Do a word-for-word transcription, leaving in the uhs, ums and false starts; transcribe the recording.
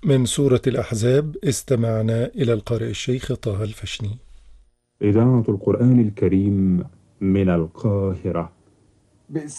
من سورة الأحزاب استمعنا إلى القارئ الشيخ طه الفشني. إذاعة القرآن الكريم من القاهرة.